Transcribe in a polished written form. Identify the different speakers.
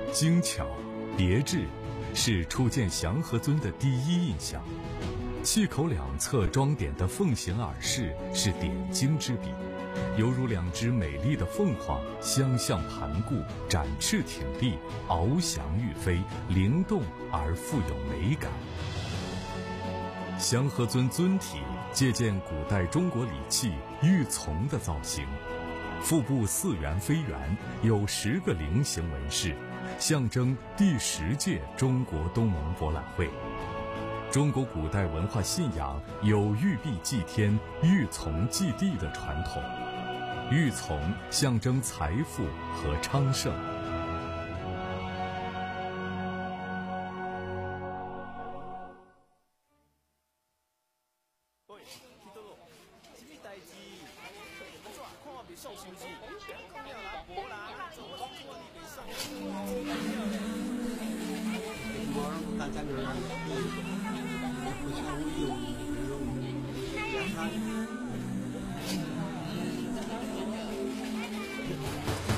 Speaker 1: 精巧、别致，是初见祥和尊的第一印象。气口两侧装点的凤形耳饰是点睛之笔，犹如两只美丽的凤凰相向盘顾，展翅挺立，翱翔欲飞，灵动而富有美感。祥和尊尊体借鉴古代中国礼器玉琮的造型，腹部似圆非圆，有10个菱形纹饰，象征第10届中国东盟博览会。中国古代文化信仰有玉璧祭天、玉琮祭地的传统，玉琮象征财富和昌盛。
Speaker 2: 喂，去倒落？什么代志？怎看我袂爽是不是？讲了啦，无啦，做我看你袂爽。
Speaker 3: 我大家人不相有，